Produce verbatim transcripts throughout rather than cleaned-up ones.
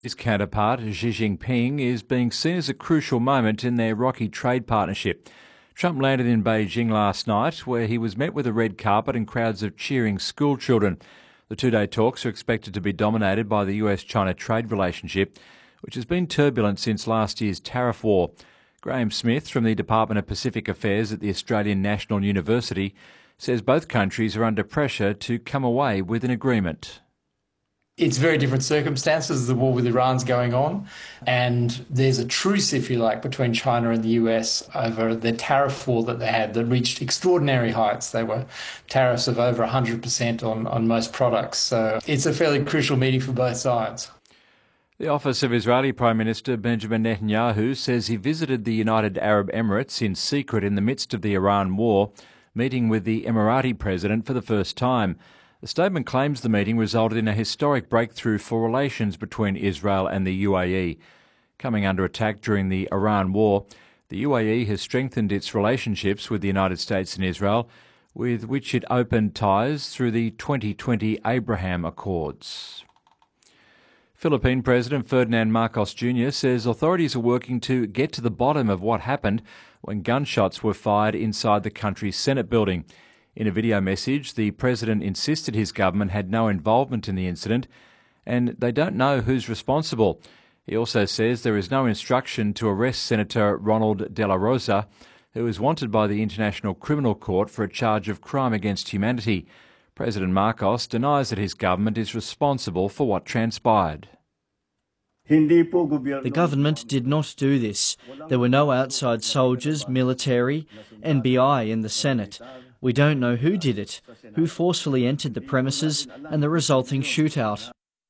His counterpart, Xi Jinping, is being seen as a crucial moment in their rocky trade partnership. Trump landed in Beijing last night, where he was met with a red carpet and crowds of cheering school children. The two-day talks are expected to be dominated by the U S China trade relationship, which has been turbulent since last year's tariff war. Graham Smith from the Department of Pacific Affairs at the Australian National University says both countries are under pressure to come away with an agreement. It's very different circumstances. The war with Iran's going on, and there's a truce, if you like, between China and the U S over the tariff war that they had that reached extraordinary heights. They were tariffs of over one hundred percent on, on most products. So it's a fairly crucial meeting for both sides. The office of Israeli Prime Minister Benjamin Netanyahu says he visited the United Arab Emirates in secret in the midst of the Iran war, meeting with the Emirati president for the first time. The statement claims the meeting resulted in a historic breakthrough for relations between Israel and the U A E. Coming under attack during the Iran war, the U A E has strengthened its relationships with the United States and Israel, with which it opened ties through the twenty twenty Abraham Accords. Philippine President Ferdinand Marcos Junior says authorities are working to get to the bottom of what happened when gunshots were fired inside the country's Senate building. In a video message, the president insisted his government had no involvement in the incident and they don't know who's responsible. He also says there is no instruction to arrest Senator Ronald De La Rosa, who is wanted by the International Criminal Court for a charge of crime against humanity. President Marcos denies that his government is responsible for what transpired. The government did not do this. There were no outside soldiers, military, N B I in the Senate. We don't know who did it, who forcefully entered the premises and the resulting shootout.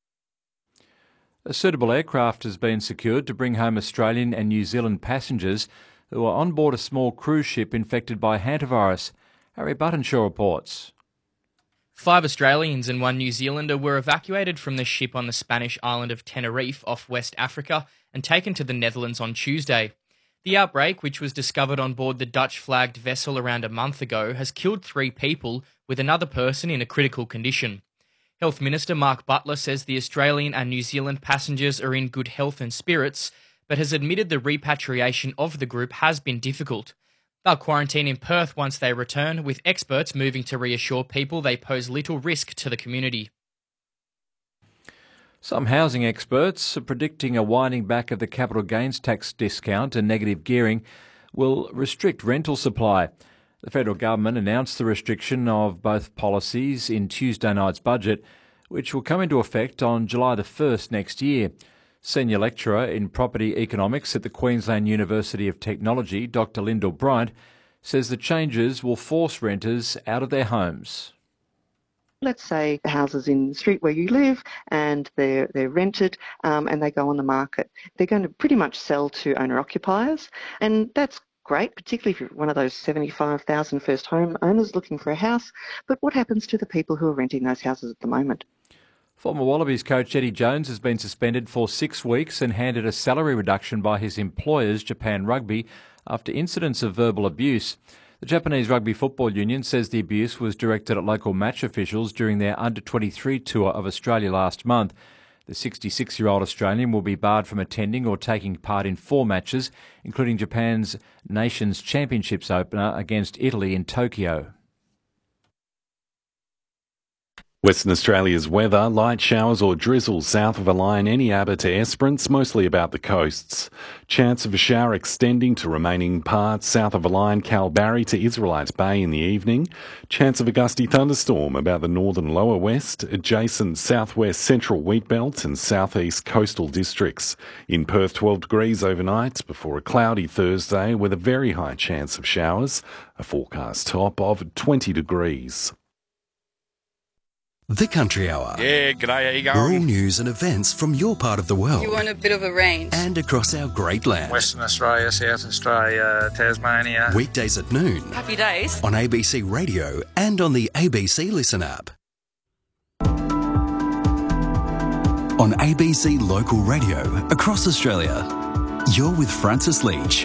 A suitable aircraft has been secured to bring home Australian and New Zealand passengers who are on board a small cruise ship infected by hantavirus. Harry Buttonshaw reports. Five Australians and one New Zealander were evacuated from the ship on the Spanish island of Tenerife off West Africa and taken to the Netherlands on Tuesday. The outbreak, which was discovered on board the Dutch-flagged vessel around a month ago, has killed three people, with another person in a critical condition. Health Minister Mark Butler says the Australian and New Zealand passengers are in good health and spirits, but has admitted the repatriation of the group has been difficult. They'll quarantine in Perth once they return, with experts moving to reassure people they pose little risk to the community. Some housing experts are predicting a winding back of the capital gains tax discount and negative gearing will restrict rental supply. The federal government announced the restriction of both policies in Tuesday night's budget, which will come into effect on July the first next year. Senior lecturer in property economics at the Queensland University of Technology, Doctor Lyndall Bryant, says the changes will force renters out of their homes. Let's say houses in the street where you live and they're, they're rented um, and they go on the market. They're going to pretty much sell to owner-occupiers, and that's great, particularly if you're one of those seventy-five thousand first home owners looking for a house. But what happens to the people who are renting those houses at the moment? Former Wallabies coach Eddie Jones has been suspended for six weeks and handed a salary reduction by his employers, Japan Rugby, after incidents of verbal abuse. The Japanese Rugby Football Union says the abuse was directed at local match officials during their under twenty-three tour of Australia last month. The sixty-six-year-old Australian will be barred from attending or taking part in four matches, including Japan's Nations Championships opener against Italy in Tokyo. Western Australia's weather, light showers or drizzle south of a line any Abbott to Esperance, mostly about the coasts. Chance of a shower extending to remaining parts south of a line Kalbarri to Israelite Bay in the evening. Chance of a gusty thunderstorm about the northern lower west, adjacent southwest central wheatbelt and southeast coastal districts. In Perth, twelve degrees overnight before a cloudy Thursday with a very high chance of showers. A forecast top of twenty degrees. The Country Hour. Yeah, g'day, how you going? All news and events from your part of the world. You want a bit of a range. And across our great land. Western Australia, South Australia, Tasmania. Weekdays at noon. Happy days. On A B C Radio and on the A B C Listen app. On A B C Local Radio across Australia. You're with Francis Leach.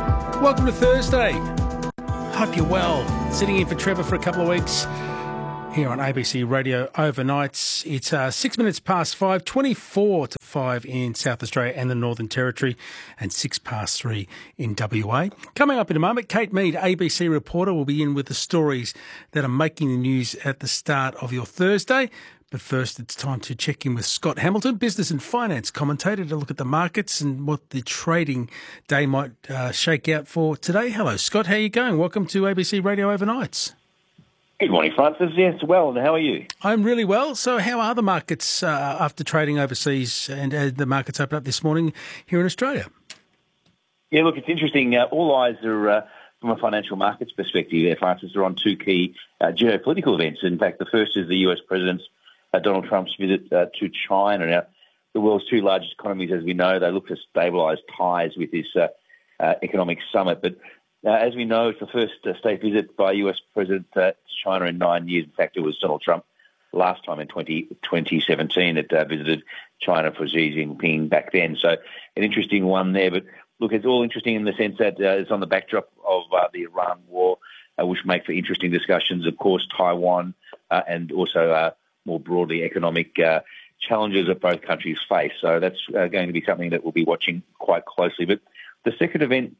Welcome to Thursday. Hope you're well. Sitting in for Trevor for a couple of weeks. Here on A B C Radio Overnights. It's uh, six minutes past five, twenty-four to five in South Australia and the Northern Territory, and six past three in W A. Coming up in a moment, Kate Mead, A B C reporter, will be in with the stories that are making the news at the start of your Thursday. But first, it's time to check in with Scott Hamilton, business and finance commentator, to look at the markets and what the trading day might uh, shake out for today. Hello, Scott. How are you going? Welcome to A B C Radio Overnights. Good morning, Francis. Yes, well, and how are you? I'm really well. So how are the markets uh, after trading overseas and uh, the markets open up this morning here in Australia? Yeah, look, it's interesting. Uh, all eyes are, uh, from a financial markets perspective there, Francis, are on two key uh, geopolitical events. In fact, the first is the U S President uh, Donald Trump's visit uh, to China. Now, the world's two largest economies, as we know, they look to stabilise ties with this uh, uh, economic summit. But Uh, as we know, it's the first uh, state visit by U S President uh, to China in nine years. In fact, it was Donald Trump last time in twenty seventeen that uh, visited China for Xi Jinping back then. So an interesting one there. But look, it's all interesting in the sense that uh, it's on the backdrop of uh, the Iran war, uh, which make for interesting discussions. Of course, Taiwan uh, and also uh, more broadly economic uh, challenges that both countries face. So that's uh, going to be something that we'll be watching quite closely. But the second event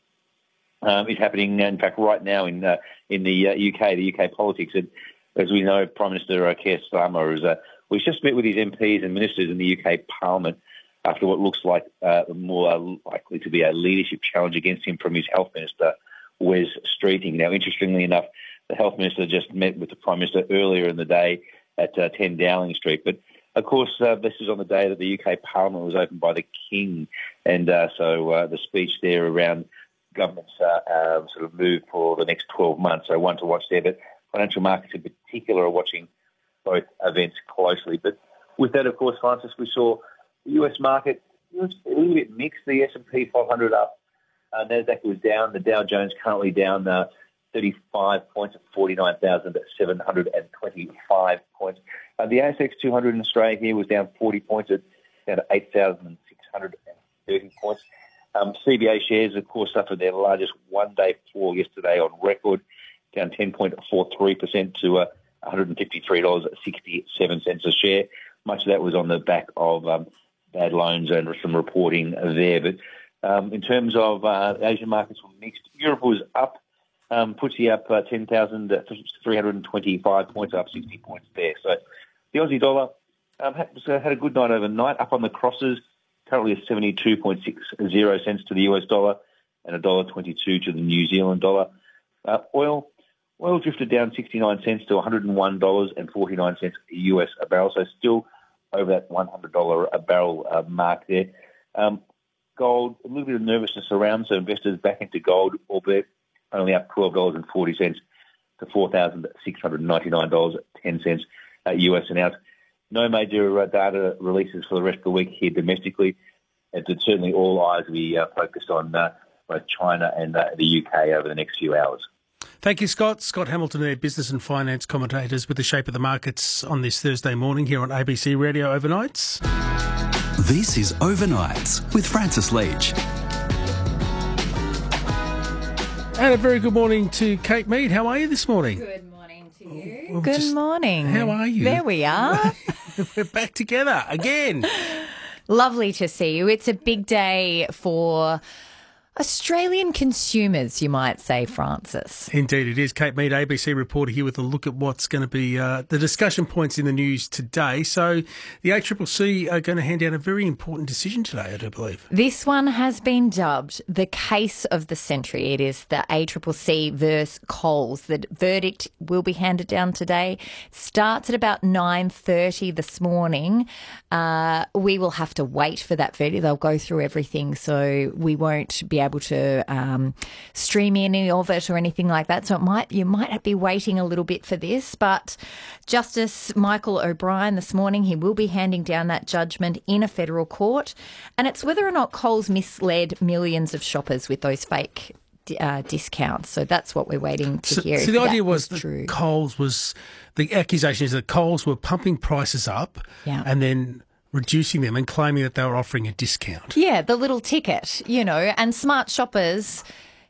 Um, is happening, in fact, right now in uh, in the uh, U K, the U K politics. And as we know, Prime Minister uh, Keir Starmer is, uh, well, he's just met with his M Ps and ministers in the U K Parliament after what looks like uh, more uh, likely to be a leadership challenge against him from his Health Minister, Wes Streeting. Now, interestingly enough, the Health Minister just met with the Prime Minister earlier in the day at uh, ten Dowling Street. But, of course, uh, this is on the day that the U K Parliament was opened by the King. And uh, so uh, the speech there around government's uh, uh, sort of move for the next twelve months. So one to watch there, but financial markets in particular are watching both events closely. But with that, of course, Francis, we saw the U S market, it was a little bit mixed. The S and P five hundred up, uh, Nasdaq was down. The Dow Jones currently down uh, thirty-five points at forty-nine thousand seven hundred twenty-five points. Uh, the A S X two hundred in Australia here was down forty points at down to eight thousand six hundred thirty points. Um, C B A shares, of course, suffered their largest one-day fall yesterday on record, down ten point four three percent to uh, one hundred fifty-three dollars sixty-seven a share. Much of that was on the back of um, bad loans and some reporting there. But um, in terms of uh, Asian markets were mixed. Europe was up, um, F T S E up uh, ten thousand three hundred twenty-five points, up sixty points there. So the Aussie dollar um, had, had a good night overnight, up on the crosses. Currently at seventy-two point six zero cents to the U S dollar and one dollar twenty-two to the New Zealand dollar. Uh, oil oil drifted down sixty-nine cents to one hundred one dollars forty-nine U S a barrel, so still over that one hundred dollars a barrel uh, mark there. Um, gold, a little bit of nervousness around, so investors back into gold, albeit only up twelve dollars forty to four thousand six hundred ninety-nine dollars ten uh, U S an ounce. No major uh, data releases for the rest of the week here domestically. It's certainly all eyes will be uh, focused on uh, both China and uh, the U K over the next few hours. Thank you, Scott. Scott Hamilton, there, business and finance commentators with the shape of the markets on this Thursday morning here on A B C Radio Overnights. This is Overnights with Francis Leach. And a very good morning to Kate Mead. How are you this morning? Good morning to you. Well, Good just, morning. How are you? There we are. We're back together again. Lovely to see you. It's a big day for Australian consumers, you might say, Francis. Indeed it is. Kate Mead, A B C reporter, here with a look at what's going to be uh, the discussion points in the news today. So the A C C C are going to hand down a very important decision today, I do believe. This one has been dubbed the case of the century. It is the A C C C versus Coles. The verdict will be handed down today. Starts at about nine thirty this morning. Uh, we will have to wait for that verdict. They'll go through everything, so we won't be able able to um, stream any of it or anything like that. So it might you might be waiting a little bit for this. But Justice Michael O'Brien this morning, he will be handing down that judgment in a federal court. And it's whether or not Coles misled millions of shoppers with those fake uh, discounts. So that's what we're waiting to so, hear. So the idea was, was that true. Coles was, the accusation is that Coles were pumping prices up yeah. and then reducing them and claiming that they were offering a discount. Yeah, the little ticket, you know, and smart shoppers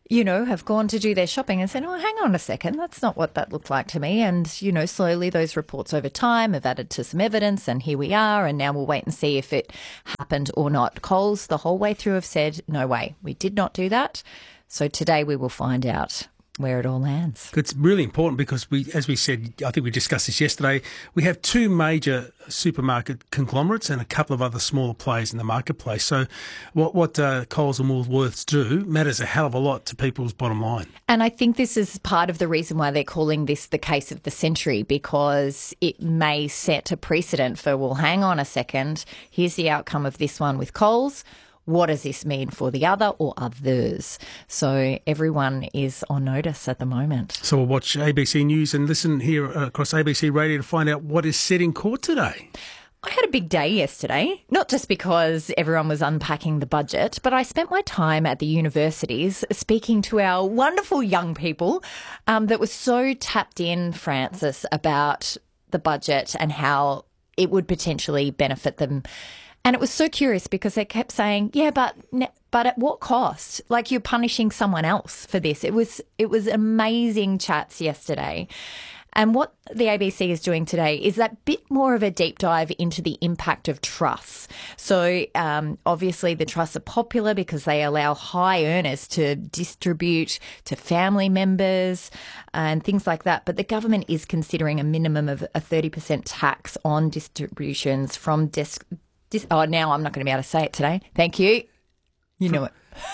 you know, have gone to do their shopping and said, oh, hang on a second, that's not what that looked like to me. And, you know, slowly those reports over time have added to some evidence, and here we are, and now we'll wait and see if it happened or not. Coles the whole way through have said, no way, we did not do that. So today we will find out where it all lands. It's really important because, we, as we said, I think we discussed this yesterday, we have two major supermarket conglomerates and a couple of other smaller players in the marketplace. So what, what uh, Coles and Woolworths do matters a hell of a lot to people's bottom line. And I think this is part of the reason why they're calling this the case of the century, because it may set a precedent for, well, hang on a second, here's the outcome of this one with Coles. What does this mean for the other or others? So everyone is on notice at the moment. So we'll watch A B C News and listen here across A B C Radio to find out what is set in court today. I had a big day yesterday, not just because everyone was unpacking the budget, but I spent my time at the universities speaking to our wonderful young people um, that was so tapped in, Francis, about the budget and how it would potentially benefit them. And it was so curious because they kept saying, yeah, but but at what cost? Like, you're punishing someone else for this. It was it was amazing chats yesterday. And what the A B C is doing today is that bit more of a deep dive into the impact of trusts. So um, obviously the trusts are popular because they allow high earners to distribute to family members and things like that. But the government is considering a minimum of a thirty percent tax on distributions from desk. Dis- oh, now I'm not going to be able to say it today. Thank you. You know it.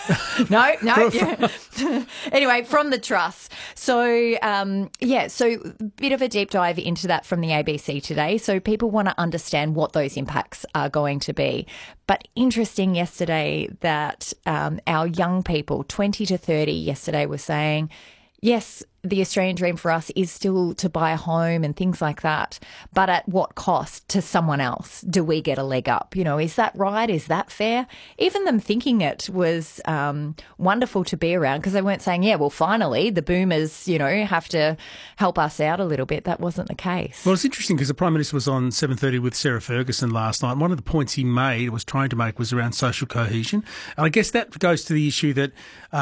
no, no. Yeah. Anyway, from the trust. So, um, yeah, so a bit of a deep dive into that from the A B C today. So people want to understand what those impacts are going to be. But interesting yesterday that um, our young people, twenty to thirty yesterday, were saying, yes, the Australian dream for us is still to buy a home and things like that. But at what cost to someone else do we get a leg up? You know, is that right? Is that fair? Even them thinking it was um, wonderful to be around, because they weren't saying, yeah, well, finally the boomers, you know, have to help us out a little bit. That wasn't the case. Well, it's interesting because the Prime Minister was on seven thirty with Sarah Ferguson last night. One of the points he made, was trying to make, was around social cohesion. And I guess that goes to the issue that